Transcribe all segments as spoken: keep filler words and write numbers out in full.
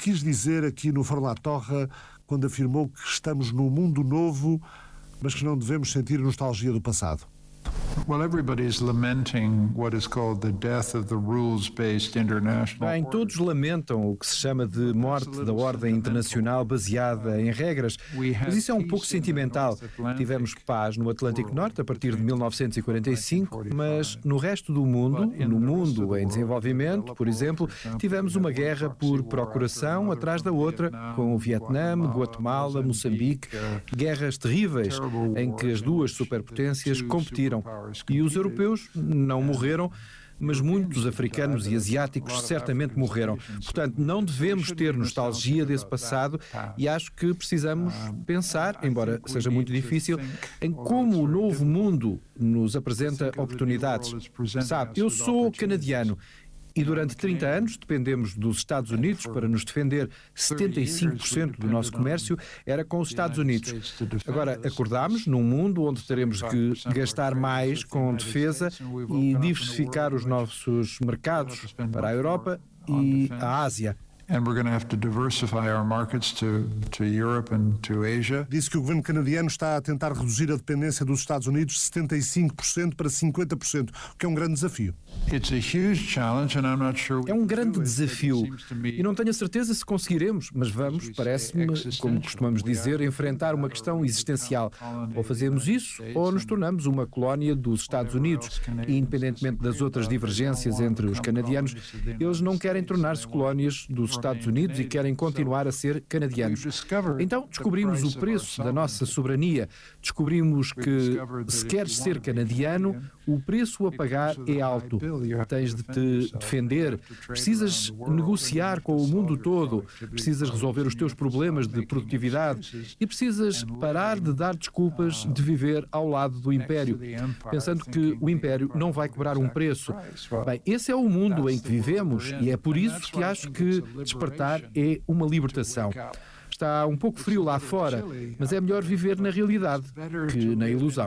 quis dizer aqui no Fórum La Torre quando afirmou que estamos num mundo novo, mas que não devemos sentir nostalgia do passado? Well, everybody is lamenting what is called the death of the rules-based international Bem, order. todos lamentam o que se chama de morte da ordem internacional baseada em regras, mas isso é um pouco sentimental. Tivemos paz no Atlântico Norte a partir de mil novecentos e quarenta e cinco, mas no resto do mundo, no mundo em desenvolvimento, por exemplo, tivemos uma guerra por procuração atrás da outra, com o Vietnã, Guatemala, Moçambique, guerras terríveis em que as duas superpotências competiram. E os europeus não morreram, mas muitos africanos e asiáticos certamente morreram. Portanto, não devemos ter nostalgia desse passado e acho que precisamos pensar, embora seja muito difícil, em como o novo mundo nos apresenta oportunidades. Sabe, eu sou canadiano. E durante trinta anos dependemos dos Estados Unidos para nos defender. setenta e cinco por cento do nosso comércio era com os Estados Unidos. Agora, acordámos num mundo onde teremos que gastar mais com defesa e diversificar os nossos mercados para a Europa e a Ásia. And we're going to have to diversify our markets to, to Europe and to Asia. Disse que o governo canadiano está a tentar reduzir a dependência dos Estados Unidos de setenta e cinco por cento para cinquenta por cento, o que é um grande desafio. It's a huge challenge and I'm not sure we É um can grande do it. desafio It seems to me e não tenho a certeza se conseguiremos, mas vamos, parece-me, como costumamos dizer, enfrentar uma questão existencial. Ou fazemos isso ou nos tornamos uma colónia dos Estados Unidos. E independentemente das outras divergências entre os canadianos, eles não querem tornar-se colónias dos Estados Unidos e querem continuar a ser canadianos. Então descobrimos o preço da nossa soberania. Descobrimos que, se queres ser canadiano, o preço a pagar é alto. Tens de te defender, precisas negociar com o mundo todo, precisas resolver os teus problemas de produtividade e precisas parar de dar desculpas de viver ao lado do Império, pensando que o Império não vai cobrar um preço. Bem, esse é o mundo em que vivemos e é por isso que acho que despertar é uma libertação. Está um pouco frio lá fora, mas é melhor viver na realidade que na ilusão.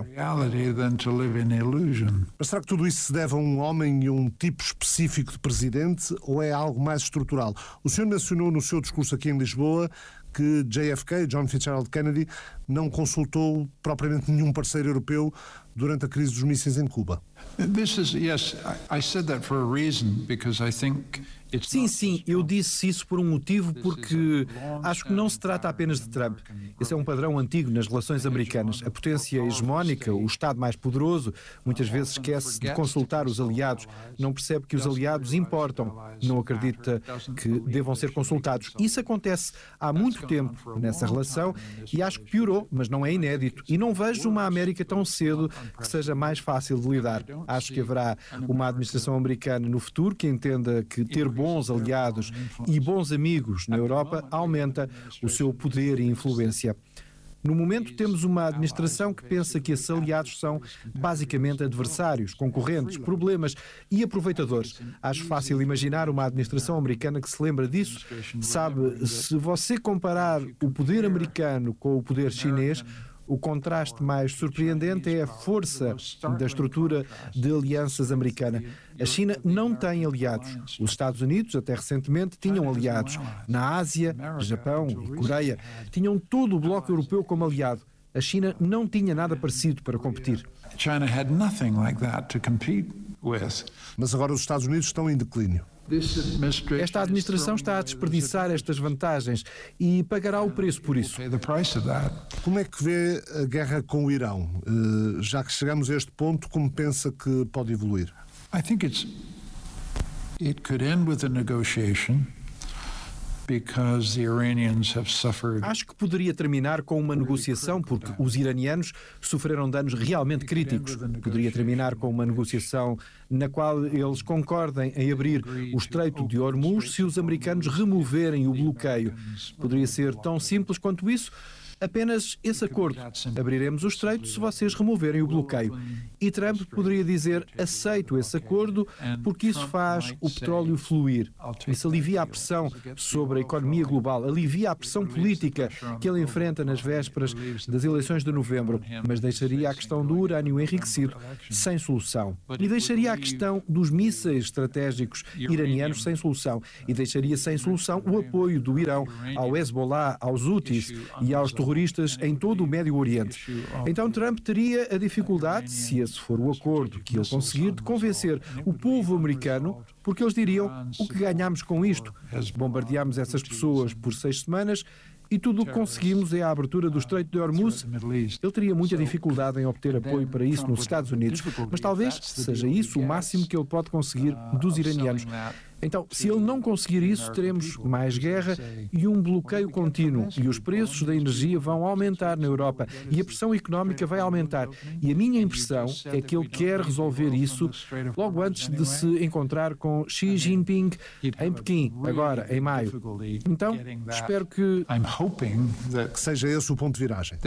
Mas será que tudo isso se deve a um homem e um tipo específico de presidente ou é algo mais estrutural? O senhor mencionou no seu discurso aqui em Lisboa que J F K, John Fitzgerald Kennedy, não consultou propriamente nenhum parceiro europeu durante a crise dos mísseis em Cuba. This is, yes, I said that for a reason because I think it's Sim, not sim, just eu Trump. disse isso por um motivo, porque acho que não se trata apenas de Trump. Esse é um padrão antigo nas relações americanas. A potência hegemónica, o Estado mais poderoso, muitas vezes esquece de consultar os aliados, não percebe que os aliados importam, não acredita que devam ser consultados. Isso acontece há muito tempo nessa relação e acho que piorou, mas não é inédito. E não vejo uma América tão cedo que seja mais fácil de lidar. Acho que haverá uma administração americana no futuro que entenda que ter bons aliados e bons amigos na Europa aumenta o seu poder e influência. No momento temos uma administração que pensa que esses aliados são basicamente adversários, concorrentes, problemas e aproveitadores. Acho fácil imaginar uma administração americana que se lembra disso. Sabe, se você comparar o poder americano com o poder chinês, o contraste mais surpreendente é a força da estrutura de alianças americana. A China não tem aliados. Os Estados Unidos, até recentemente, tinham aliados. Na Ásia, Japão e Coreia, tinham todo o bloco europeu como aliado. A China não tinha nada parecido para competir. China had nothing like that to compete with. Mas agora os Estados Unidos estão em declínio. Esta administração está a desperdiçar estas vantagens e pagará o preço por isso. Como é que vê a guerra com o Irão? Uh, já que chegamos a este ponto, como pensa que pode evoluir? I think it's it could end with a negotiation. Because the Iranians have suffered. Acho que poderia terminar com uma negociação porque os iranianos sofreram danos realmente críticos. Poderia terminar com uma negociação na qual eles concordem em abrir o Estreito de Hormuz se os americanos removerem o bloqueio. Poderia ser tão simples quanto isso, Apenas esse acordo. Abriremos o estreito se vocês removerem o bloqueio. E Trump poderia dizer: aceito esse acordo porque isso faz o petróleo fluir. Isso alivia a pressão sobre a economia global, alivia a pressão política que ele enfrenta nas vésperas das eleições de novembro, mas deixaria a questão do urânio enriquecido sem solução. E deixaria a questão dos mísseis estratégicos iranianos sem solução. E deixaria sem solução o apoio do Irão ao Hezbollah, aos Houthis e aos terroristas em todo o Médio Oriente. Então Trump teria a dificuldade, se esse for o acordo que ele conseguir, de convencer o povo americano, porque eles diriam: o que ganhamos com isto? Bombardeamos essas pessoas por seis semanas e tudo o que conseguimos é a abertura do Estreito de Hormuz. Ele teria muita dificuldade em obter apoio para isso nos Estados Unidos, mas talvez seja isso o máximo que ele pode conseguir dos iranianos. Então, se ele não conseguir isso, teremos mais guerra e um bloqueio contínuo, e os preços da energia vão aumentar na Europa e a pressão económica vai aumentar. E a minha impressão é que ele quer resolver isso logo antes de se encontrar com Xi Jinping em Pequim, agora, em maio. Então, espero que... que seja esse o ponto de viragem.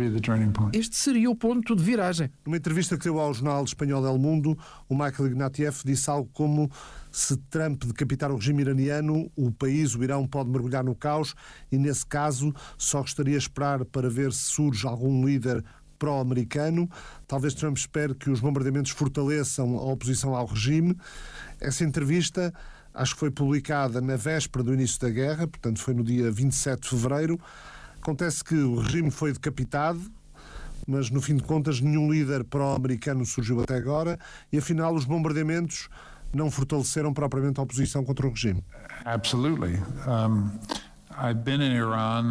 Este seria o ponto de viragem. Numa entrevista que deu ao jornal espanhol El Mundo, o Michael Ignatieff disse algo como: se Trump decapitar o regime iraniano, o país, o Irão, pode mergulhar no caos e, nesse caso, só gostaria de esperar para ver se surge algum líder pró-americano. Talvez Trump espere que os bombardeamentos fortaleçam a oposição ao regime. Essa entrevista acho que foi publicada na véspera do início da guerra, portanto foi no dia vinte e sete de fevereiro. Acontece que o regime foi decapitado, mas no fim de contas nenhum líder pró-americano surgiu até agora e, afinal, os bombardeamentos não fortaleceram propriamente a oposição contra o regime. Absolutely. Um... I've been in Iran.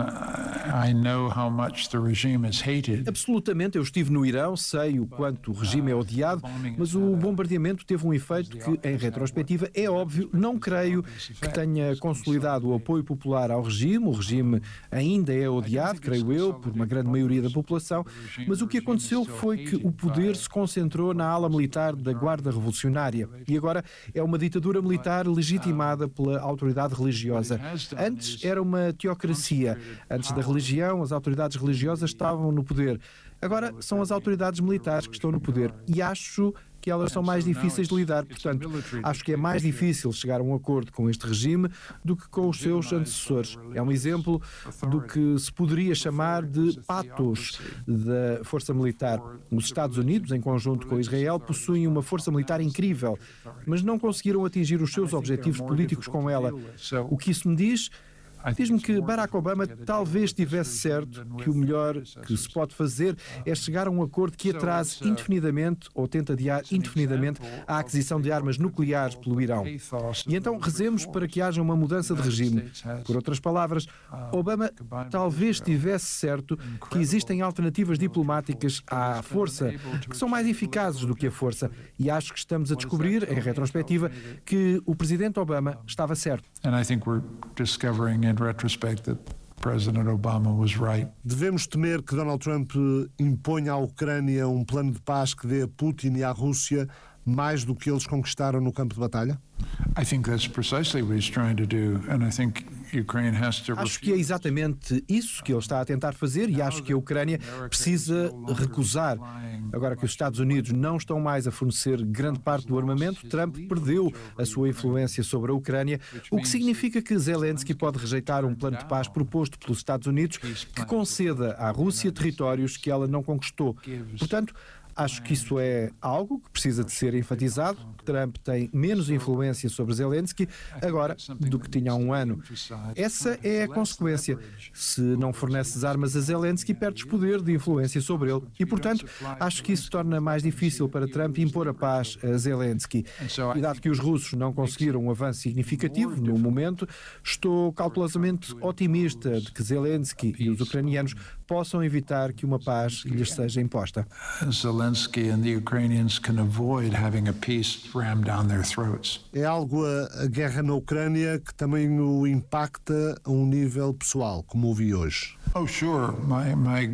I know how much the regime is hated. Absolutamente, eu estive no Irão, sei o quanto o regime é odiado, mas o bombardeamento teve um efeito que, em retrospectiva, é óbvio, não creio que tenha consolidado o apoio popular ao regime. O regime ainda é odiado, creio eu, por uma grande maioria da população, mas o que aconteceu foi que o poder se concentrou na ala militar da Guarda Revolucionária e agora é uma ditadura militar legitimada pela autoridade religiosa. Antes era uma uma teocracia. Antes da religião, as autoridades religiosas estavam no poder. Agora são as autoridades militares que estão no poder. E acho que elas são mais difíceis de lidar. Portanto, acho que é mais difícil chegar a um acordo com este regime do que com os seus antecessores. É um exemplo do que se poderia chamar de patos da força militar. Os Estados Unidos, em conjunto com Israel, possuem uma força militar incrível, mas não conseguiram atingir os seus objetivos políticos com ela. O que isso me diz? Diz-me que Barack Obama talvez tivesse certo que o melhor que se pode fazer é chegar a um acordo que atrase indefinidamente ou tente adiar indefinidamente a aquisição de armas nucleares pelo Irão. E então rezemos para que haja uma mudança de regime. Por outras palavras, Obama talvez tivesse certo que existem alternativas diplomáticas à força que são mais eficazes do que a força. E acho que estamos a descobrir, em retrospectiva, que o presidente Obama estava certo. And I think we're discovering in retrospect that President Obama was right. Devemos temer que Donald Trump imponha à Ucrânia um plano de paz que dê a Putin e à Rússia mais do que eles conquistaram no campo de batalha? I think that's precisely what he's trying to do, and I think Ukraine has to. Acho que é exatamente isso que ele está a tentar fazer e acho que a Ucrânia precisa recusar. Agora que os Estados Unidos não estão mais a fornecer grande parte do armamento, Trump perdeu a sua influência sobre a Ucrânia, o que significa que Zelensky pode rejeitar um plano de paz proposto pelos Estados Unidos que conceda à Rússia territórios que ela não conquistou. Portanto, acho que isso é algo que precisa de ser enfatizado. Trump tem menos influência sobre Zelensky agora do que tinha há um ano. Essa é a consequência. Se não forneces armas a Zelensky, perdes poder de influência sobre ele. E, portanto, acho que isso torna mais difícil para Trump impor a paz a Zelensky. E dado que os russos não conseguiram um avanço significativo no momento, estou cautelosamente otimista de que Zelensky e os ucranianos possam evitar que uma paz lhes seja imposta. Zelensky and the Ukrainians can avoid having a peace rammed down their throats. É algo a, a guerra na Ucrânia que também o impacta a um nível pessoal, como o vi hoje. Oh, sure. My my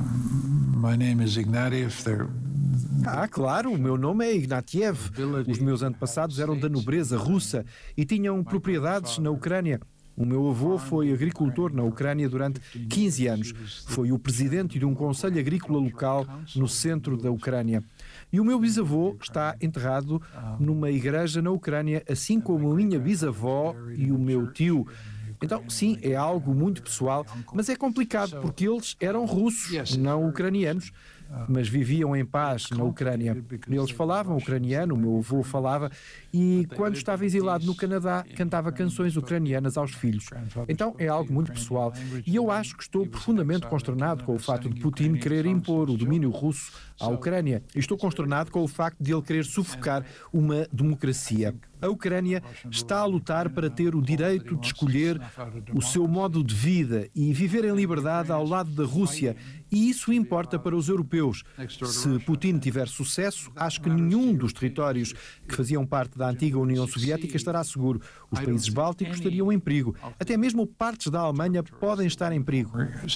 my name is Ignatieff. They're... Ah, claro, o meu nome é Ignatieff. Os meus antepassados eram da nobreza russa e tinham propriedades na Ucrânia. O meu avô foi agricultor na Ucrânia durante quinze anos. Foi o presidente de um conselho agrícola local no centro da Ucrânia. E o meu bisavô está enterrado numa igreja na Ucrânia, assim como a minha bisavó e o meu tio. Então, sim, é algo muito pessoal, mas é complicado porque eles eram russos, não ucranianos, mas viviam em paz na Ucrânia. Eles falavam ucraniano, o meu avô falava, e quando estava exilado no Canadá, cantava canções ucranianas aos filhos. Então, é algo muito pessoal. E eu acho que estou profundamente consternado com o fato de Putin querer impor o domínio russo à Ucrânia. E estou consternado com o facto de ele querer sufocar uma democracia. A Ucrânia está a lutar para ter o direito de escolher o seu modo de vida e viver em liberdade ao lado da Rússia. E isso importa para os europeus. Se Putin tiver sucesso, acho que nenhum dos territórios que faziam parte da antiga União Soviética estará seguro. Os países bálticos estariam em perigo. Até mesmo partes da Alemanha podem estar em perigo.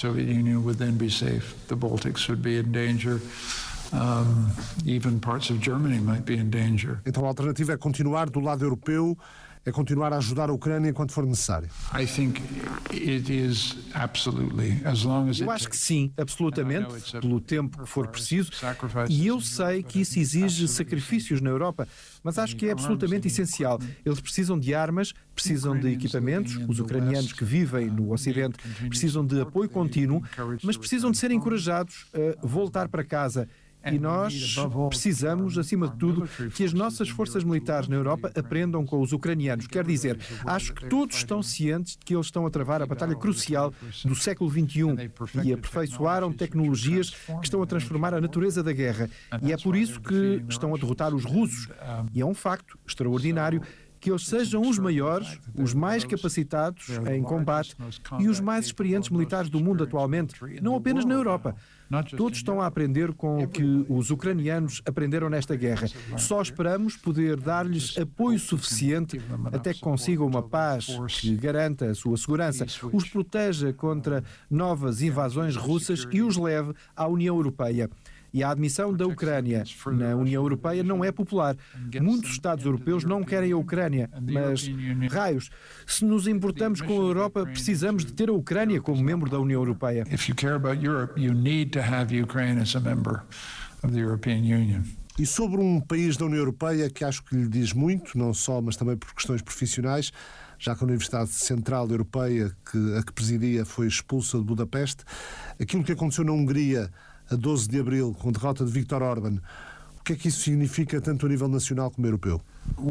Um, even parts of Germany might be in danger. Então a alternativa é continuar do lado europeu, é continuar a ajudar a Ucrânia enquanto for necessário. I think it is absolutely, as long as Eu acho que sim, absolutamente, pelo tempo que for preciso. E eu sei que isso exige sacrifícios na Europa, mas acho que é absolutamente essencial. Eles precisam de armas, precisam de equipamentos, os ucranianos que vivem no Ocidente precisam de apoio contínuo, mas precisam de ser encorajados a voltar para casa. E nós precisamos, acima de tudo, que as nossas forças militares na Europa aprendam com os ucranianos. Quer dizer, acho que todos estão cientes de que eles estão a travar a batalha crucial do século vinte e um e aperfeiçoaram tecnologias que estão a transformar a natureza da guerra. E é por isso que estão a derrotar os russos. E é um facto extraordinário que eles sejam os maiores, os mais capacitados em combate e os mais experientes militares do mundo atualmente, não apenas na Europa. Todos estão a aprender com o que os ucranianos aprenderam nesta guerra. Só esperamos poder dar-lhes apoio suficiente até que consigam uma paz que garanta a sua segurança, os proteja contra novas invasões russas e os leve à União Europeia. E a admissão da Ucrânia na União Europeia não é popular. Muitos Estados europeus não querem a Ucrânia, mas, raios, se nos importamos com a Europa, precisamos de ter a Ucrânia como membro da União Europeia. If you care about Europe, you need to have Ukraine as a member of the European Union. E sobre um país da União Europeia que acho que lhe diz muito, não só, mas também por questões profissionais, já que a Universidade Central Europeia, que, a que presidia, foi expulsa de Budapeste, aquilo que aconteceu na Hungria a doze de abril, com a derrota de Viktor Orbán, o que é que isso significa tanto a nível nacional como europeu?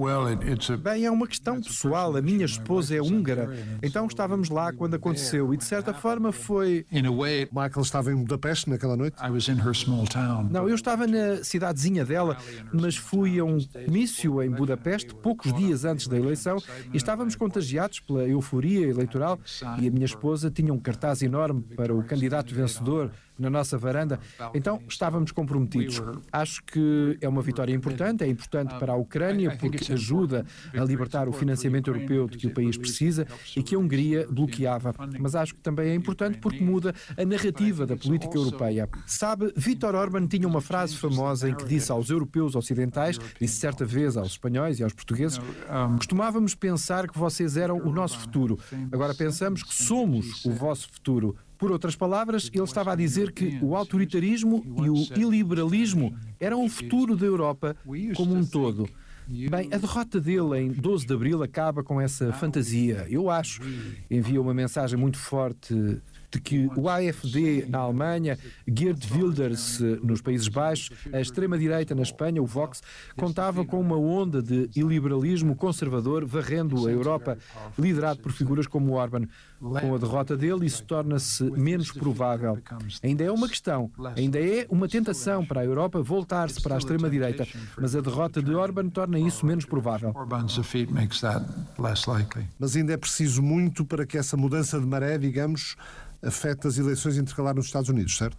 Bem, é uma questão pessoal. A minha esposa é húngara, então estávamos lá quando aconteceu e, de certa forma, foi... Michael estava em Budapeste naquela noite? Não, eu estava na cidadezinha dela, mas fui a um comício em Budapeste poucos dias antes da eleição e estávamos contagiados pela euforia eleitoral e a minha esposa tinha um cartaz enorme para o candidato vencedor na nossa varanda, então estávamos comprometidos. Acho que é uma vitória importante, é importante para a Ucrânia porque ajuda a libertar o financiamento europeu de que o país precisa e que a Hungria bloqueava. Mas acho que também é importante porque muda a narrativa da política europeia. Sabe, Viktor Orbán tinha uma frase famosa em que disse aos europeus ocidentais, disse certa vez aos espanhóis e aos portugueses, costumávamos pensar que vocês eram o nosso futuro. Agora pensamos que somos o vosso futuro. Por outras palavras, ele estava a dizer que o autoritarismo e o iliberalismo eram o futuro da Europa como um todo. Bem, a derrota dele em doze de abril acaba com essa fantasia, eu acho. Envia uma mensagem muito forte de que o A F D na Alemanha, Geert Wilders nos Países Baixos, a extrema-direita na Espanha, o Vox, contava com uma onda de iliberalismo conservador varrendo a Europa, liderado por figuras como Orbán. Com a derrota dele, isso torna-se menos provável. Ainda é uma questão, ainda é uma tentação para a Europa voltar-se para a extrema-direita, mas a derrota de Orbán torna isso menos provável. Mas ainda é preciso muito para que essa mudança de maré, digamos, afeta as eleições intercalares nos Estados Unidos, certo?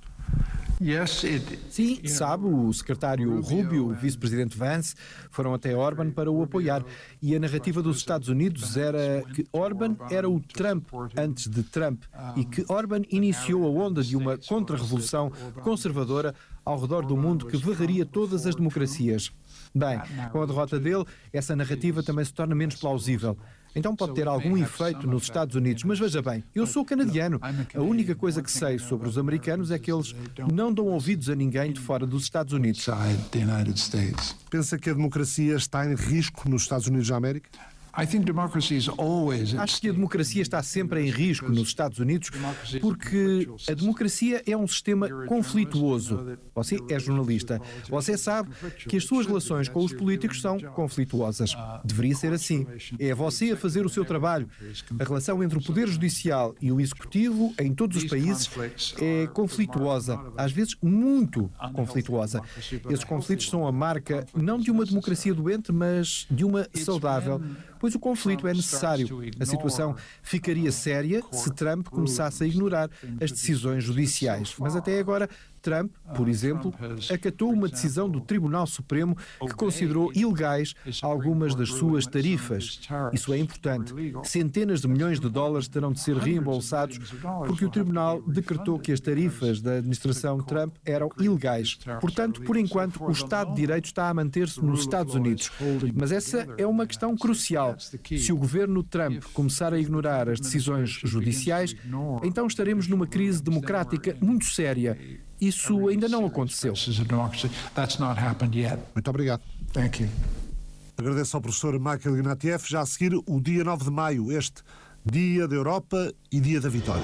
Sim, sabe, o secretário Rubio, o vice-presidente Vance, foram até Orbán para o apoiar. E a narrativa dos Estados Unidos era que Orbán era o Trump antes de Trump e que Orbán iniciou a onda de uma contra-revolução conservadora ao redor do mundo que varreria todas as democracias. Bem, com a derrota dele, essa narrativa também se torna menos plausível. então pode ter algum efeito nos Estados Unidos. Mas veja bem, eu sou canadiano. A única coisa que sei sobre os americanos é que eles não dão ouvidos a ninguém de fora dos Estados Unidos. Pensa que a democracia está em risco nos Estados Unidos da América? Acho que a democracia está sempre em risco nos Estados Unidos porque a democracia é um sistema conflituoso. Você é jornalista. Você sabe que as suas relações com os políticos são conflituosas. Deveria ser assim. É você a fazer o seu trabalho. A relação entre o Poder Judicial e o Executivo em todos os países é conflituosa. Às vezes, muito conflituosa. Esses conflitos são a marca não de uma democracia doente, mas de uma saudável. Pois o conflito é necessário. A situação ficaria séria se Trump começasse a ignorar as decisões judiciais. Mas até agora, Trump, por exemplo, acatou uma decisão do Tribunal Supremo que considerou ilegais algumas das suas tarifas. Isso é importante. Centenas de milhões de dólares terão de ser reembolsados porque o Tribunal decretou que as tarifas da administração Trump eram ilegais. Portanto, por enquanto, o Estado de Direito está a manter-se nos Estados Unidos. Mas essa é uma questão crucial. Se o governo Trump começar a ignorar as decisões judiciais, então estaremos numa crise democrática muito séria. Isso ainda não aconteceu. Muito obrigado. Thank you. Agradeço ao professor Michael Ignatieff. Já a seguir, o dia nove de maio, este Dia da Europa e Dia da Vitória.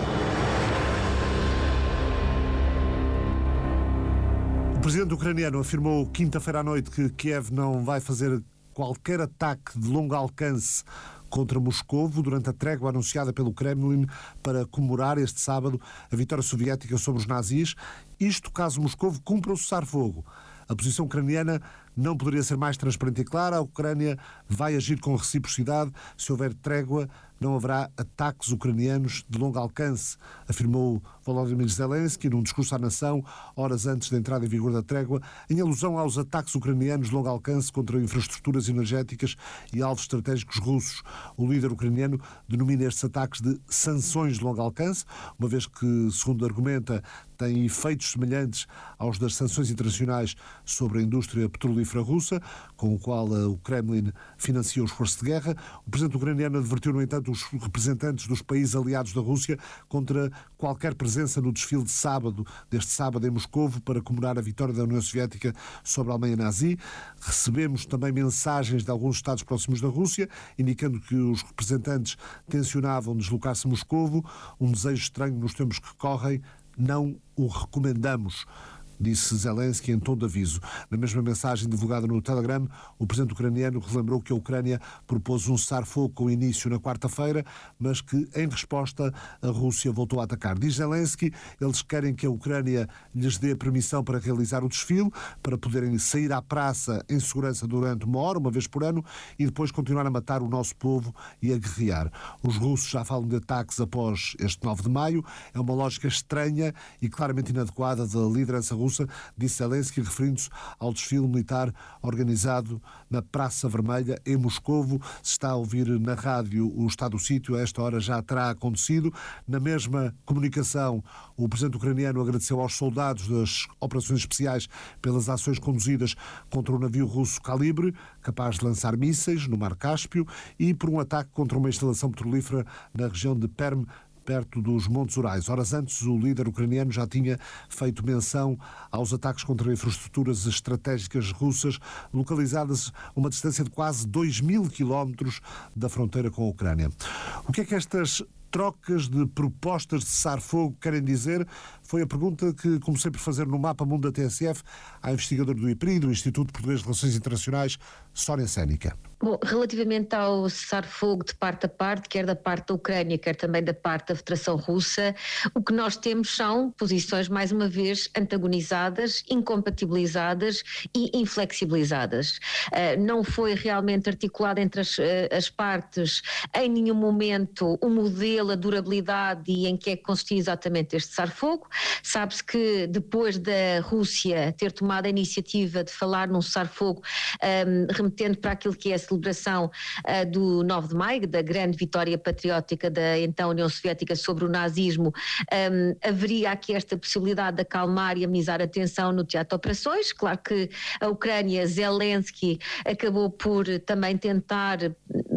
O presidente ucraniano afirmou quinta-feira à noite que Kiev não vai fazer qualquer ataque de longo alcance contra Moscovo durante a trégua anunciada pelo Kremlin para comemorar este sábado a vitória soviética sobre os nazis. Isto caso Moscovo cumpra o cessar-fogo. A posição ucraniana não poderia ser mais transparente e clara. A Ucrânia vai agir com reciprocidade. Se houver trégua, não haverá ataques ucranianos de longo alcance, afirmou Volodymyr Zelensky num discurso à nação, horas antes da entrada em vigor da trégua, em alusão aos ataques ucranianos de longo alcance contra infraestruturas energéticas e alvos estratégicos russos. O líder ucraniano denomina estes ataques de sanções de longo alcance, uma vez que, segundo argumenta, têm efeitos semelhantes aos das sanções internacionais sobre a indústria petrolífera russa, com o qual o Kremlin financia o esforço de guerra. O presidente ucraniano advertiu, no entanto, os representantes dos países aliados da Rússia contra qualquer presença no desfile de sábado, deste sábado em Moscovo, para comemorar a vitória da União Soviética sobre a Alemanha nazi. Recebemos também mensagens de alguns Estados próximos da Rússia, indicando que os representantes tencionavam deslocar-se a Moscovo, um desejo estranho nos tempos que correm. Não o recomendamos, disse Zelensky em tom de aviso. Na mesma mensagem divulgada no Telegram, o presidente ucraniano relembrou que a Ucrânia propôs um cessar-fogo com início na quarta-feira, mas que, em resposta, a Rússia voltou a atacar. Diz Zelensky, eles querem que a Ucrânia lhes dê permissão para realizar o desfile, para poderem sair à praça em segurança durante uma hora, uma vez por ano, e depois continuar a matar o nosso povo e a guerrear. Os russos já falam de ataques após este nove de maio. É uma lógica estranha e claramente inadequada da liderança russa, disse Zelensky, referindo-se ao desfile militar organizado na Praça Vermelha, em Moscovo. Se está a ouvir na rádio o estado do sítio, a esta hora já terá acontecido. Na mesma comunicação, o presidente ucraniano agradeceu aos soldados das operações especiais pelas ações conduzidas contra o navio russo Calibre, capaz de lançar mísseis no Mar Cáspio, e por um ataque contra uma instalação petrolífera na região de Perm, perto dos Montes Urais. Horas antes, o líder ucraniano já tinha feito menção aos ataques contra infraestruturas estratégicas russas, localizadas a uma distância de quase dois mil quilómetros da fronteira com a Ucrânia. O que é que estas trocas de propostas de cessar-fogo querem dizer? Foi a pergunta que comecei por fazer no Mapa Mundo da T S F à investigadora do I P R I, do Instituto Português de Relações Internacionais, Sónia Sénica. Bom, relativamente ao cessar-fogo de parte a parte, quer da parte da Ucrânia, quer também da parte da Federação Russa, o que nós temos são posições, mais uma vez, antagonizadas, incompatibilizadas e inflexibilizadas. Uh, não foi realmente articulado entre as, uh, as partes em nenhum momento o modelo, a durabilidade e em que é que consistia exatamente este cessar-fogo. Sabe-se que depois da Rússia ter tomado a iniciativa de falar num cessar-fogo, um, remetendo para aquilo que é a celebração uh, do nove de maio, da grande vitória patriótica da então União Soviética sobre o nazismo, um, haveria aqui esta possibilidade de acalmar e amenizar a tensão no teatro de operações. Claro que a Ucrânia, Zelensky, acabou por também tentar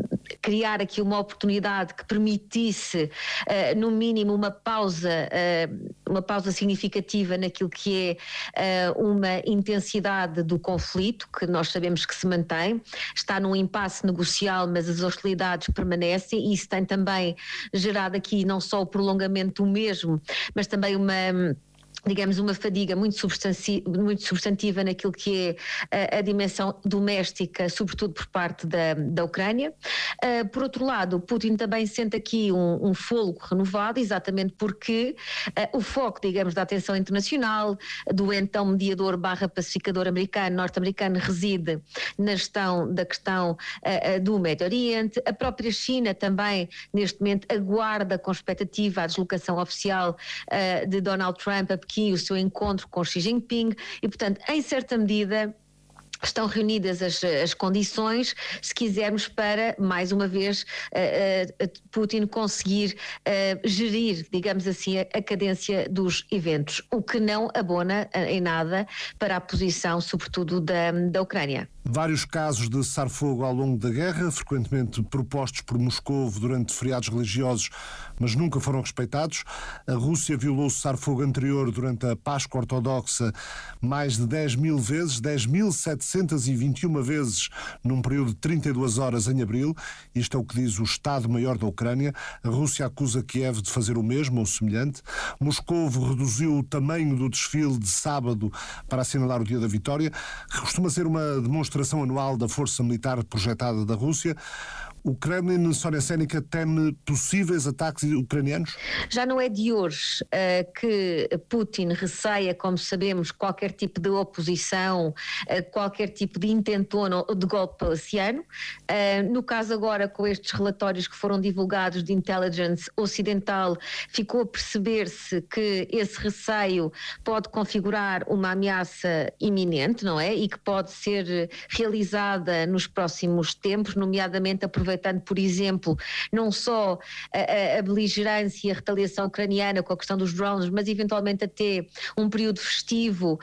criar aqui uma oportunidade que permitisse, uh, no mínimo, uma pausa, uh, uma pausa significativa naquilo que é uh, uma intensidade do conflito, que nós sabemos que se mantém, está num impasse negocial, mas as hostilidades permanecem, e isso tem também gerado aqui não só o prolongamento do mesmo, mas também uma, digamos, uma fadiga muito, substanci- muito substantiva naquilo que é a, a dimensão doméstica, sobretudo por parte da, da Ucrânia. Uh, por outro lado, Putin também sente aqui um, um fôlego renovado, exatamente porque uh, o foco, digamos, da atenção internacional, do então mediador barra pacificador americano, norte-americano, reside na gestão da questão uh, do Médio Oriente. A própria China também, neste momento, aguarda com expectativa a deslocação oficial uh, de Donald Trump a Pequim, o seu encontro com Xi Jinping, e, portanto, em certa medida, estão reunidas as, as condições, se quisermos, para, mais uma vez, uh, uh, Putin conseguir uh, gerir, digamos assim, a, a cadência dos eventos, o que não abona uh, em nada para a posição, sobretudo, da, da Ucrânia. Vários casos de cessar-fogo ao longo da guerra, frequentemente propostos por Moscovo durante feriados religiosos, mas nunca foram respeitados. A Rússia violou o cessar-fogo anterior durante a Páscoa Ortodoxa mais de dez mil vezes, dez mil setecentas e vinte e uma vezes num período de trinta e duas horas em abril. Isto é o que diz o Estado-Maior da Ucrânia. A Rússia acusa Kiev de fazer o mesmo ou semelhante. Moscovo reduziu o tamanho do desfile de sábado para assinalar o Dia da Vitória, que costuma ser uma demonstração anual da força militar projetada da Rússia. O Kremlin, Sónia Sénica, teme possíveis ataques ucranianos? Já não é de hoje uh, que Putin receia, como sabemos, qualquer tipo de oposição, uh, qualquer tipo de intentona ou de golpe palaciano. Uh, no caso agora, com estes relatórios que foram divulgados de intelligence ocidental, ficou a perceber-se que esse receio pode configurar uma ameaça iminente, não é? E que pode ser realizada nos próximos tempos, nomeadamente aproveitando aproveitando, por exemplo, não só a, a beligerância e a retaliação ucraniana com a questão dos drones, mas eventualmente até um período festivo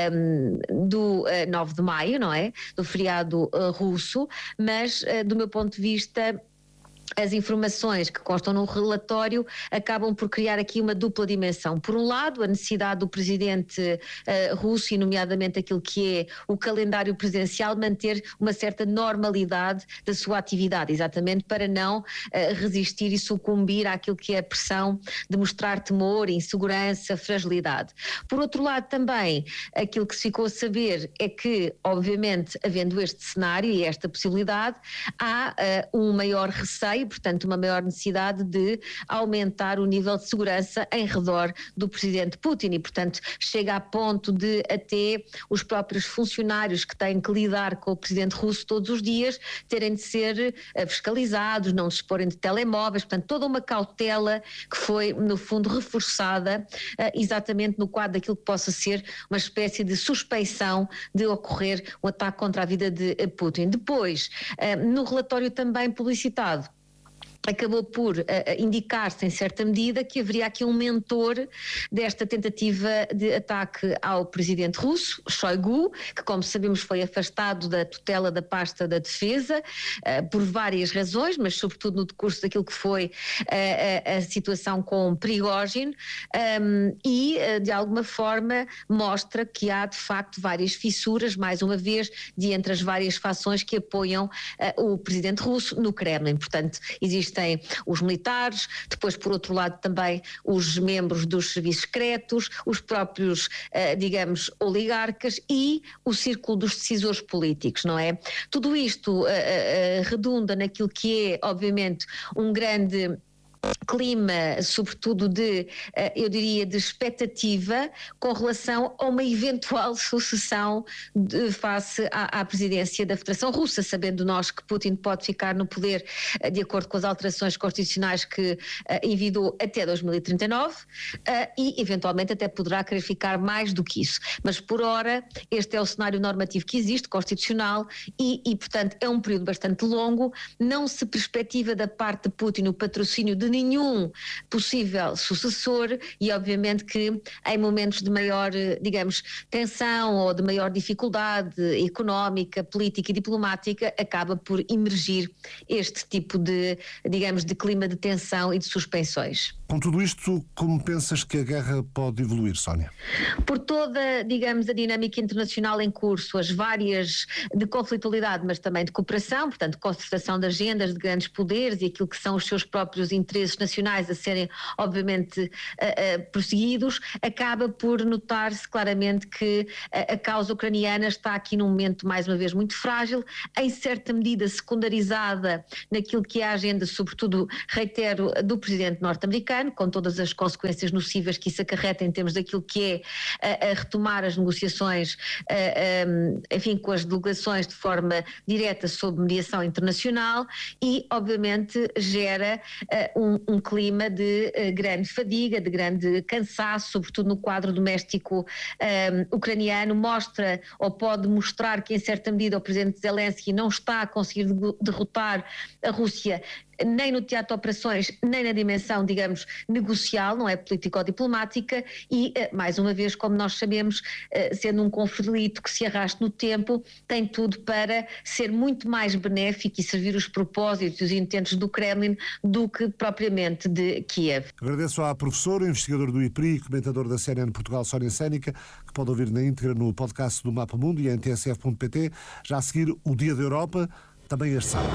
um, do uh, nove de maio, não é? Do feriado uh, russo, mas uh, do meu ponto de vista, as informações que constam no relatório acabam por criar aqui uma dupla dimensão. Por um lado, a necessidade do presidente uh, russo, e nomeadamente aquilo que é o calendário presidencial, manter uma certa normalidade da sua atividade, exatamente para não uh, resistir e sucumbir àquilo que é a pressão de mostrar temor, insegurança, fragilidade. Por outro lado, também, aquilo que se ficou a saber é que, obviamente, havendo este cenário e esta possibilidade, há uh, um maior receio, portanto uma maior necessidade de aumentar o nível de segurança em redor do presidente Putin, e portanto chega a ponto de até os próprios funcionários que têm que lidar com o presidente russo todos os dias terem de ser fiscalizados, não disporem de telemóveis, portanto toda uma cautela que foi no fundo reforçada exatamente no quadro daquilo que possa ser uma espécie de suspeição de ocorrer um ataque contra a vida de Putin. Depois, no relatório também publicitado, acabou por uh, indicar-se em certa medida que haveria aqui um mentor desta tentativa de ataque ao presidente russo, Shoigu, que, como sabemos, foi afastado da tutela da pasta da defesa uh, por várias razões, mas sobretudo no decurso daquilo que foi uh, a, a situação com Prigozhin, um, e uh, de alguma forma mostra que há de facto várias fissuras, mais uma vez, de entre as várias fações que apoiam uh, o presidente russo no Kremlin. Portanto, existem os militares, depois por outro lado também os membros dos serviços secretos, os próprios, digamos, oligarcas e o círculo dos decisores políticos, não é? Tudo isto uh, uh, redunda naquilo que é, obviamente, um grande clima, sobretudo de, eu diria, de expectativa com relação a uma eventual sucessão de, face à, à presidência da Federação Russa, sabendo nós que Putin pode ficar no poder de acordo com as alterações constitucionais que uh, envidou até dois mil e trinta e nove uh, e eventualmente até poderá querer ficar mais do que isso, mas por ora este é o cenário normativo que existe, constitucional, e, e portanto é um período bastante longo. Não se perspectiva da parte de Putin o patrocínio de de nenhum possível sucessor e obviamente que em momentos de maior, digamos, tensão ou de maior dificuldade económica, política e diplomática acaba por emergir este tipo de, digamos, de clima de tensão e de suspensões. Com tudo isto, como pensas que a guerra pode evoluir, Sónia? Por toda, digamos, a dinâmica internacional em curso, as várias de conflitualidade, mas também de cooperação, portanto, concertação de agendas de grandes poderes e aquilo que são os seus próprios interesses nacionais a serem, obviamente, uh, uh, prosseguidos, acaba por notar-se claramente que a, a causa ucraniana está aqui num momento, mais uma vez, muito frágil, em certa medida secundarizada naquilo que é a agenda, sobretudo, reitero, do presidente norte-americano, com todas as consequências nocivas que isso acarreta em termos daquilo que é a, a retomar as negociações, a, a, enfim, com as delegações de forma direta sob mediação internacional e, obviamente, gera uh, um, um clima de uh, grande fadiga, de grande cansaço, sobretudo no quadro doméstico um, ucraniano, mostra ou pode mostrar que, em certa medida, o presidente Zelensky não está a conseguir derrotar a Rússia nem no teatro de operações, nem na dimensão, digamos, negocial, não é político-diplomática e, mais uma vez, como nós sabemos, sendo um conflito que se arrasta no tempo, tem tudo para ser muito mais benéfico e servir os propósitos e os intentos do Kremlin do que propriamente de Kiev. Agradeço à professora, investigador do I P R I e comentador da C N N Portugal, Sónia Sénica, que pode ouvir na íntegra no podcast do Mapa Mundo e em T S F ponto P T. Já a seguir, o Dia da Europa, também este sábado.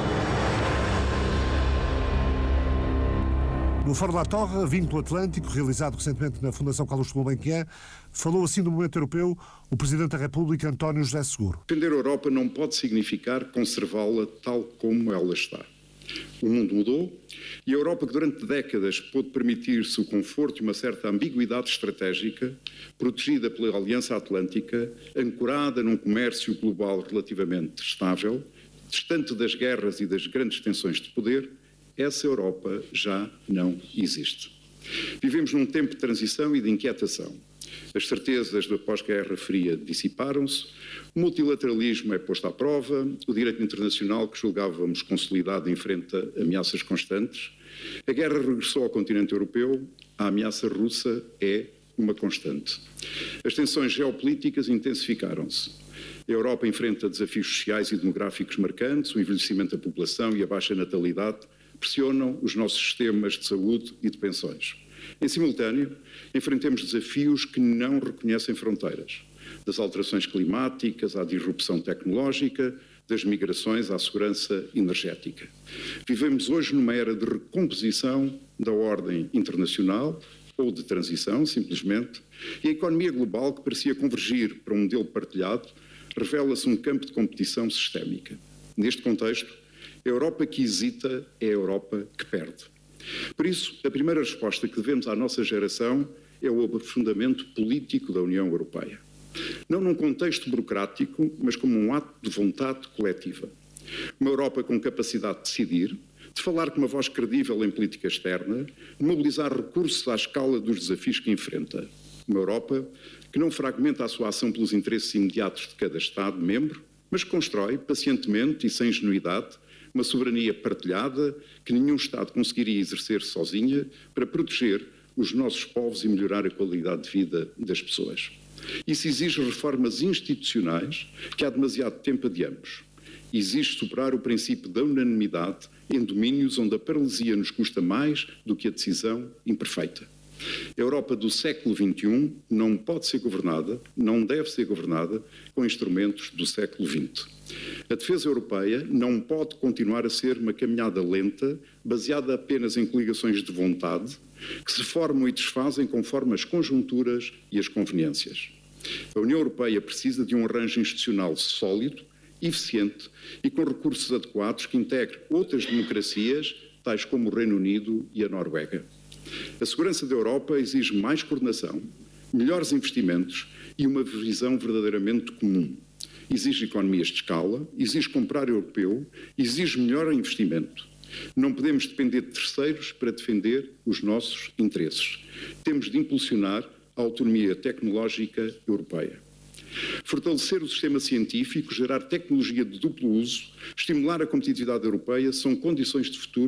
No Fórum da Torre, Vínculo Atlântico, realizado recentemente na Fundação Carlos Gulbenkian, falou assim do momento europeu o Presidente da República, António José Seguro. Defender a Europa não pode significar conservá-la tal como ela está. O mundo mudou e a Europa, que durante décadas pôde permitir-se o conforto e uma certa ambiguidade estratégica, protegida pela Aliança Atlântica, ancorada num comércio global relativamente estável, distante das guerras e das grandes tensões de poder, essa Europa já não existe. Vivemos num tempo de transição e de inquietação. As certezas da pós-guerra fria dissiparam-se, o multilateralismo é posto à prova, o direito internacional que julgávamos consolidado enfrenta ameaças constantes, a guerra regressou ao continente europeu, a ameaça russa é uma constante. As tensões geopolíticas intensificaram-se. A Europa enfrenta desafios sociais e demográficos marcantes, o envelhecimento da população e a baixa natalidade pressionam os nossos sistemas de saúde e de pensões. Em simultâneo, enfrentamos desafios que não reconhecem fronteiras, das alterações climáticas à disrupção tecnológica, das migrações à segurança energética. Vivemos hoje numa era de recomposição da ordem internacional, ou de transição, simplesmente, e a economia global, que parecia convergir para um modelo partilhado, revela-se um campo de competição sistémica. Neste contexto, a Europa que hesita é a Europa que perde. Por isso, a primeira resposta que devemos à nossa geração é o aprofundamento político da União Europeia. Não num contexto burocrático, mas como um ato de vontade coletiva. Uma Europa com capacidade de decidir, de falar com uma voz credível em política externa, de mobilizar recursos à escala dos desafios que enfrenta. Uma Europa que não fragmenta a sua ação pelos interesses imediatos de cada Estado-membro, mas constrói, pacientemente e sem ingenuidade, uma soberania partilhada que nenhum Estado conseguiria exercer sozinha para proteger os nossos povos e melhorar a qualidade de vida das pessoas. Isso exige reformas institucionais que há demasiado tempo adiamos. Exige superar o princípio da unanimidade em domínios onde a paralisia nos custa mais do que a decisão imperfeita. A Europa do século vinte e um não pode ser governada, não deve ser governada com instrumentos do século vinte. A defesa europeia não pode continuar a ser uma caminhada lenta, baseada apenas em coligações de vontade, que se formam e desfazem conforme as conjunturas e as conveniências. A União Europeia precisa de um arranjo institucional sólido, eficiente e com recursos adequados que integre outras democracias, tais como o Reino Unido e a Noruega. A segurança da Europa exige mais coordenação, melhores investimentos e uma visão verdadeiramente comum. Exige economias de escala, exige comprar europeu, exige melhor investimento. Não podemos depender de terceiros para defender os nossos interesses. Temos de impulsionar a autonomia tecnológica europeia. Fortalecer o sistema científico, gerar tecnologia de duplo uso, estimular a competitividade europeia são condições de futuro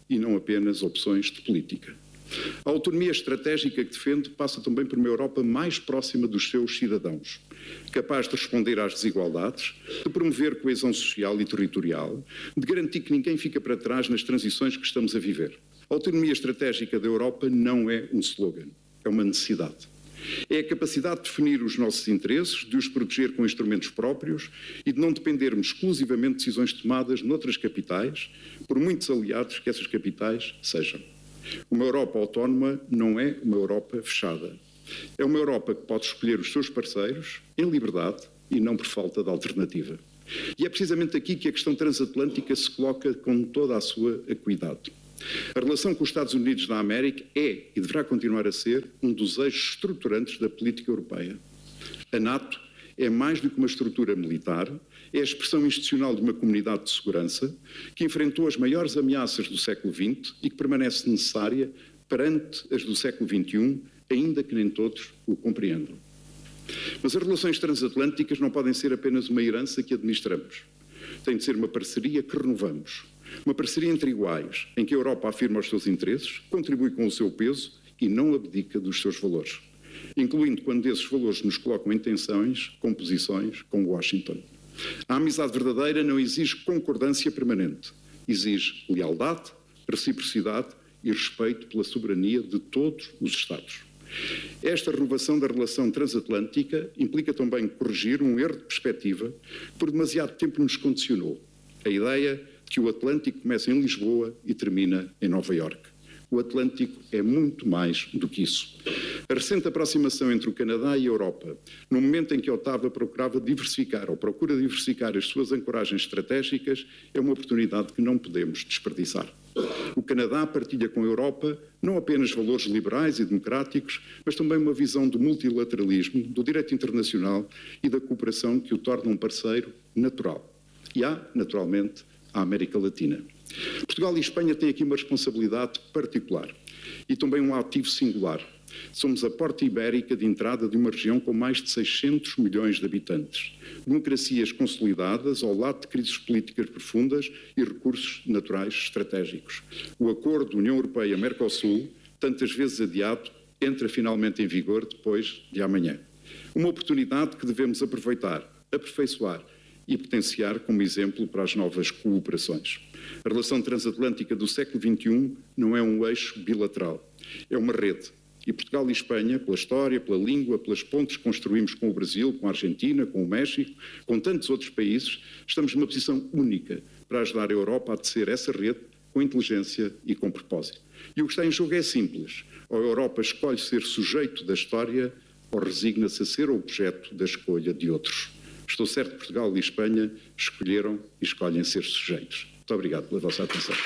e não apenas opções de política. A autonomia estratégica que defende passa também por uma Europa mais próxima dos seus cidadãos, capaz de responder às desigualdades, de promover coesão social e territorial, de garantir que ninguém fica para trás nas transições que estamos a viver. A autonomia estratégica da Europa não é um slogan, é uma necessidade. É a capacidade de definir os nossos interesses, de os proteger com instrumentos próprios e de não dependermos exclusivamente de decisões tomadas noutras capitais, por muitos aliados que essas capitais sejam. Uma Europa autónoma não é uma Europa fechada. É uma Europa que pode escolher os seus parceiros em liberdade e não por falta de alternativa. E é precisamente aqui que a questão transatlântica se coloca com toda a sua acuidade. A relação com os Estados Unidos da América é e deverá continuar a ser um dos eixos estruturantes da política europeia. A NATO é mais do que uma estrutura militar, é a expressão institucional de uma comunidade de segurança que enfrentou as maiores ameaças do século vinte e que permanece necessária perante as do século vinte e um, ainda que nem todos o compreendam. Mas as relações transatlânticas não podem ser apenas uma herança que administramos. Tem de ser uma parceria que renovamos. Uma parceria entre iguais, em que a Europa afirma os seus interesses, contribui com o seu peso e não abdica dos seus valores, incluindo quando esses valores nos colocam em tensões, com posições, com Washington. A amizade verdadeira não exige concordância permanente, exige lealdade, reciprocidade e respeito pela soberania de todos os Estados. Esta renovação da relação transatlântica implica também corrigir um erro de perspectiva que por demasiado tempo nos condicionou. A ideia de que o Atlântico começa em Lisboa e termina em Nova Iorque. O Atlântico é muito mais do que isso. A recente aproximação entre o Canadá e a Europa, no momento em que a Ottawa procurava diversificar ou procura diversificar as suas ancoragens estratégicas, é uma oportunidade que não podemos desperdiçar. O Canadá partilha com a Europa não apenas valores liberais e democráticos, mas também uma visão do multilateralismo, do direito internacional e da cooperação que o torna um parceiro natural. E há, naturalmente, a América Latina. Portugal e Espanha têm aqui uma responsabilidade particular e também um ativo singular. Somos a porta ibérica de entrada de uma região com mais de seiscentos milhões de habitantes. Democracias consolidadas ao lado de crises políticas profundas e recursos naturais estratégicos. O acordo União Europeia-Mercosul, tantas vezes adiado, entra finalmente em vigor depois de amanhã. Uma oportunidade que devemos aproveitar, aperfeiçoar e potenciar como exemplo para as novas cooperações. A relação transatlântica do século vinte e um não é um eixo bilateral, é uma rede. E Portugal e Espanha, pela história, pela língua, pelas pontes que construímos com o Brasil, com a Argentina, com o México, com tantos outros países, estamos numa posição única para ajudar a Europa a tecer essa rede com inteligência e com propósito. E o que está em jogo é simples. Ou a Europa escolhe ser sujeito da história ou resigna-se a ser objeto da escolha de outros. Estou certo que Portugal e Espanha escolheram e escolhem ser sujeitos. Muito obrigado pela vossa atenção.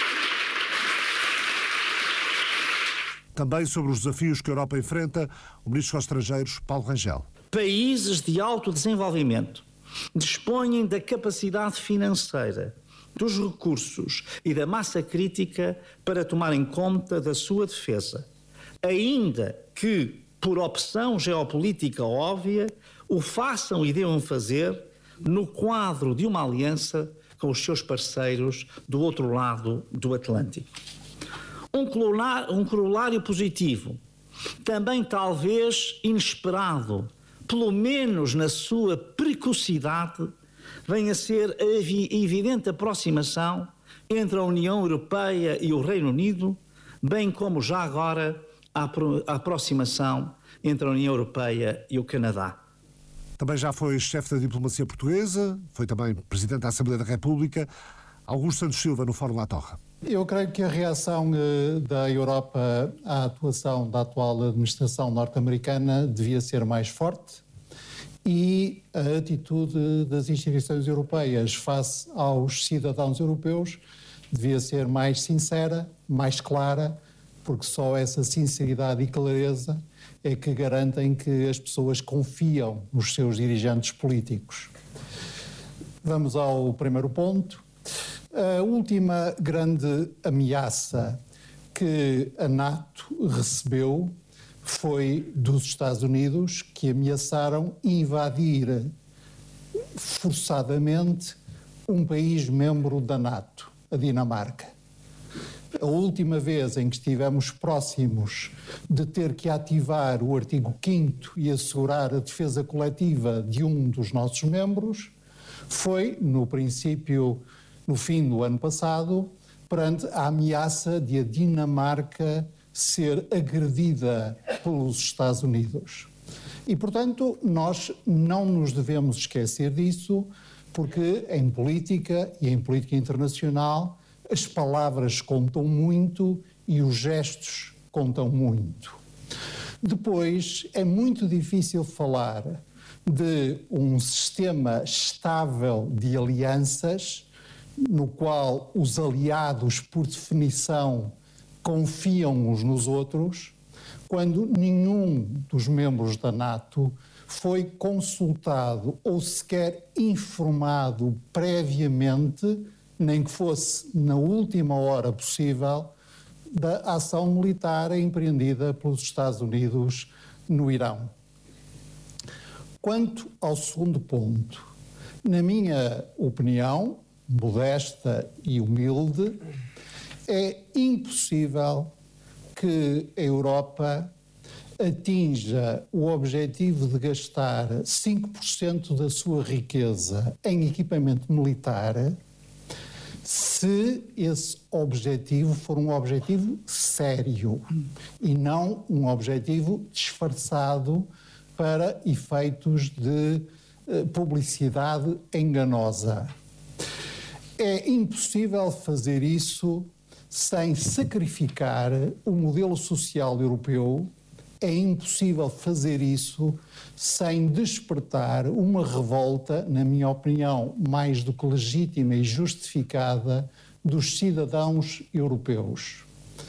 Também sobre os desafios que a Europa enfrenta, o Ministro dos Estrangeiros, Paulo Rangel. Países de alto desenvolvimento dispõem da capacidade financeira, dos recursos e da massa crítica para tomarem conta da sua defesa, ainda que, por opção geopolítica óbvia, o façam e devam fazer no quadro de uma aliança com os seus parceiros do outro lado do Atlântico. Um corolário positivo, também talvez inesperado, pelo menos na sua precocidade, vem a ser a evidente aproximação entre a União Europeia e o Reino Unido, bem como já agora a aproximação entre a União Europeia e o Canadá. Também já foi chefe da diplomacia portuguesa, foi também presidente da Assembleia da República. Augusto Santos Silva, no Fórum La Torre. Eu creio que a reação da Europa à atuação da atual administração norte-americana devia ser mais forte e a atitude das instituições europeias face aos cidadãos europeus devia ser mais sincera, mais clara, porque só essa sinceridade e clareza é que garantem que as pessoas confiam nos seus dirigentes políticos. Vamos ao primeiro ponto. A última grande ameaça que a NATO recebeu foi dos Estados Unidos, que ameaçaram invadir forçadamente um país membro da NATO, a Dinamarca. A última vez em que estivemos próximos de ter que ativar o artigo quinto e assegurar a defesa coletiva de um dos nossos membros foi, no princípio, no fim do ano passado, perante a ameaça de a Dinamarca ser agredida pelos Estados Unidos. E, portanto, nós não nos devemos esquecer disso, porque em política e em política internacional as palavras contam muito e os gestos contam muito. Depois, é muito difícil falar de um sistema estável de alianças, no qual os aliados, por definição, confiam uns nos outros, quando nenhum dos membros da NATO foi consultado ou sequer informado previamente, nem que fosse na última hora possível, da ação militar empreendida pelos Estados Unidos no Irão. Quanto ao segundo ponto, na minha opinião, modesta e humilde, é impossível que a Europa atinja o objetivo de gastar cinco por cento da sua riqueza em equipamento militar se esse objetivo for um objetivo sério e não um objetivo disfarçado para efeitos de publicidade enganosa. É impossível fazer isso sem sacrificar o modelo social europeu, é impossível fazer isso sem despertar uma revolta, na minha opinião, mais do que legítima e justificada, dos cidadãos europeus.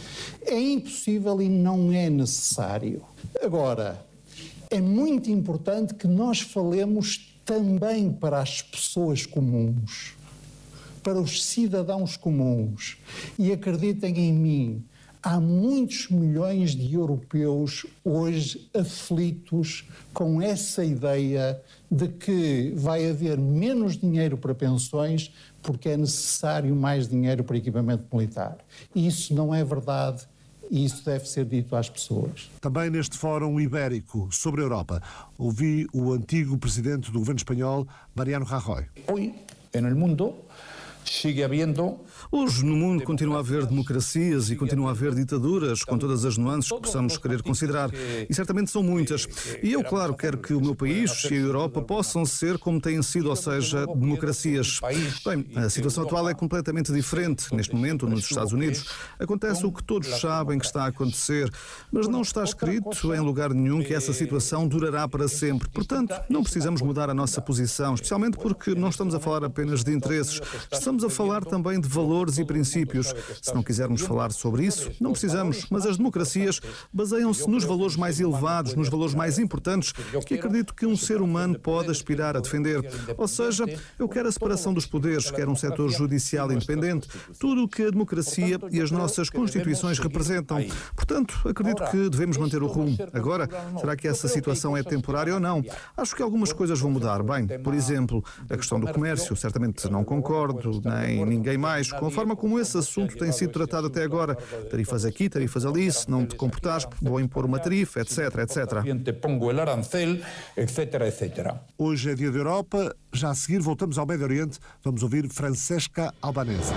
É impossível e não é necessário. Agora, é muito importante que nós falemos também para as pessoas comuns, para os cidadãos comuns. E acreditem em mim, há muitos milhões de europeus hoje aflitos com essa ideia de que vai haver menos dinheiro para pensões porque é necessário mais dinheiro para equipamento militar. E isso não é verdade e isso deve ser dito às pessoas. Também neste Fórum Ibérico sobre a Europa, ouvi o antigo presidente do governo espanhol, Mariano Rajoy. Hoje, no mundo, sigue havendo... Hoje, no mundo, continua a haver democracias e continua a haver ditaduras, com todas as nuances que possamos querer considerar. E certamente são muitas. E eu, claro, quero que o meu país e a Europa possam ser como têm sido, ou seja, democracias. Bem, a situação atual é completamente diferente. Neste momento, nos Estados Unidos, acontece o que todos sabem que está a acontecer, mas não está escrito em lugar nenhum que essa situação durará para sempre. Portanto, não precisamos mudar a nossa posição, especialmente porque não estamos a falar apenas de interesses. Estamos a falar também de valores e princípios. Se não quisermos falar sobre isso, não precisamos, mas as democracias baseiam-se nos valores mais elevados, nos valores mais importantes, que acredito que um ser humano pode aspirar a defender. Ou seja, eu quero a separação dos poderes, quero um setor judicial independente, tudo o que a democracia e as nossas constituições representam. Portanto, acredito que devemos manter o rumo. Agora, será que essa situação é temporária ou não? Acho que algumas coisas vão mudar. Bem, por exemplo, a questão do comércio, certamente não concordo, nem ninguém mais, com a forma como esse assunto tem sido tratado até agora. Tarifas aqui, tarifas ali, se não te comportares, vou impor uma tarifa, etc, etcétera. Hoje é dia da Europa, já a seguir voltamos ao Médio Oriente, vamos ouvir Francesca Albanese.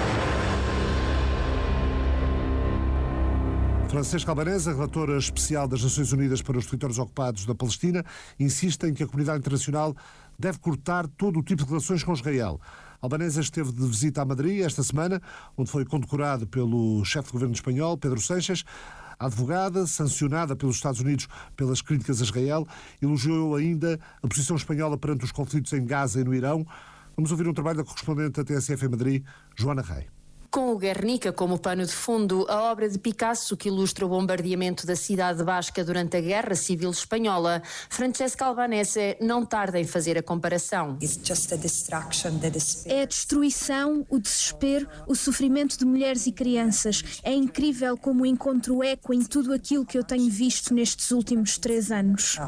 Francesca Albanese, relatora especial das Nações Unidas para os territórios ocupados da Palestina, insiste em que a comunidade internacional deve cortar todo o tipo de relações com Israel. Albanese esteve de visita a Madrid esta semana, onde foi condecorado pelo chefe de governo espanhol, Pedro Sánchez. A advogada, sancionada pelos Estados Unidos pelas críticas a Israel, elogiou ainda a posição espanhola perante os conflitos em Gaza e no Irão. Vamos ouvir um trabalho da correspondente da T S F em Madrid, Joana Rei. Com o Guernica como pano de fundo, a obra de Picasso que ilustra o bombardeamento da cidade basca durante a Guerra Civil Espanhola, Francesca Albanese não tarda em fazer a comparação. É a destruição, o desespero, o sofrimento de mulheres e crianças. É incrível como encontro eco em tudo aquilo que eu tenho visto nestes últimos três anos.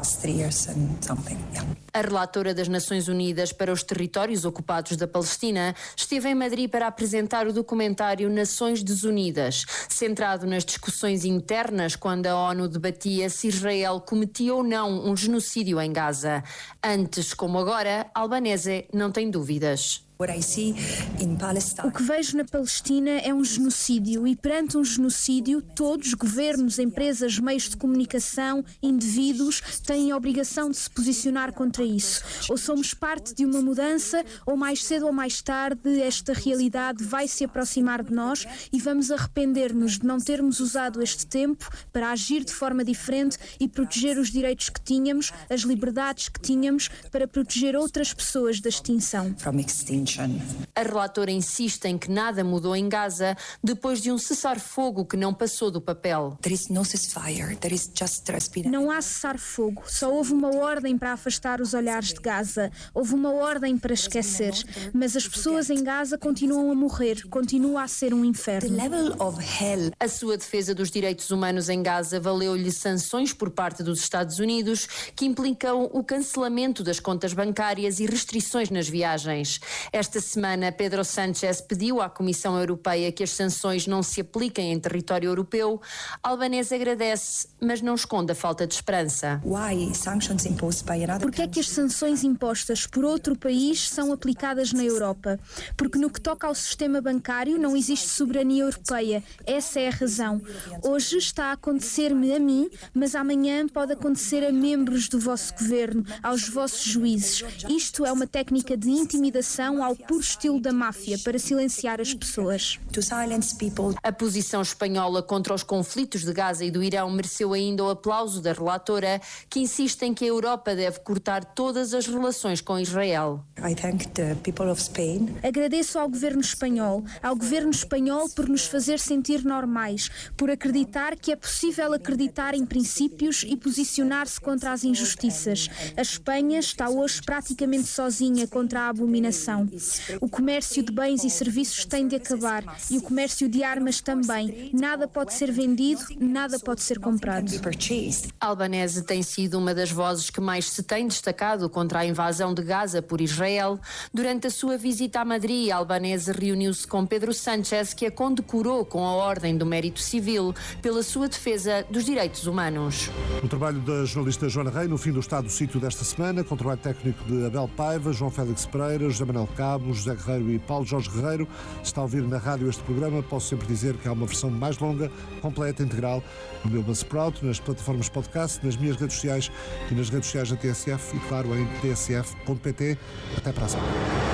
A relatora das Nações Unidas para os territórios ocupados da Palestina esteve em Madrid para apresentar o documentário parlamentário Nações Desunidas, centrado nas discussões internas quando a ONU debatia se Israel cometia ou não um genocídio em Gaza. Antes como agora, Albanese não tem dúvidas. O que vejo na Palestina é um genocídio e perante um genocídio todos, governos, empresas, meios de comunicação, indivíduos, têm a obrigação de se posicionar contra isso. Ou somos parte de uma mudança ou mais cedo ou mais tarde esta realidade vai se aproximar de nós e vamos arrepender-nos de não termos usado este tempo para agir de forma diferente e proteger os direitos que tínhamos, as liberdades que tínhamos, para proteger outras pessoas da extinção. A relatora insiste em que nada mudou em Gaza depois de um cessar-fogo que não passou do papel. Não há cessar-fogo, só houve uma ordem para afastar os olhares de Gaza, houve uma ordem para esquecer, mas as pessoas em Gaza continuam a morrer, continua a ser um inferno. A sua defesa dos direitos humanos em Gaza valeu-lhe sanções por parte dos Estados Unidos, que implicam o cancelamento das contas bancárias e restrições nas viagens. Esta semana, Pedro Sánchez pediu à Comissão Europeia que as sanções não se apliquem em território europeu. Albanese agradece, mas não esconde a falta de esperança. Por que é que as sanções impostas por outro país são aplicadas na Europa? Porque no que toca ao sistema bancário não existe soberania europeia. Essa é a razão. Hoje está a acontecer-me a mim, mas amanhã pode acontecer a membros do vosso governo, aos vossos juízes. Isto é uma técnica de intimidação ao puro estilo da máfia para silenciar as pessoas. A posição espanhola contra os conflitos de Gaza e do Irão mereceu ainda o aplauso da relatora, que insiste em que a Europa deve cortar todas as relações com Israel. Agradeço ao governo espanhol, ao governo espanhol por nos fazer sentir normais, por acreditar que é possível acreditar em princípios e posicionar-se contra as injustiças. A Espanha está hoje praticamente sozinha contra a abominação. O comércio de bens e serviços tem de acabar e o comércio de armas também. Nada pode ser vendido, nada pode ser comprado. Albanese tem sido uma das vozes que mais se tem destacado contra a invasão de Gaza por Israel. Durante a sua visita a Madrid, Albanese reuniu-se com Pedro Sánchez, que a condecorou com a Ordem do Mérito Civil pela sua defesa dos direitos humanos. O trabalho da jornalista Joana Rei no fim do estado do sítio desta semana, com o trabalho técnico de Abel Paiva, João Félix Pereira, José Manuel Cabo, José Guerreiro e Paulo Jorge Guerreiro. Se está a ouvir na rádio este programa, posso sempre dizer que há uma versão mais longa, completa, integral, no meu Buzzsprout, nas plataformas podcast, nas minhas redes sociais e nas redes sociais da T S F e, claro, em t s f ponto p t. Até para a semana.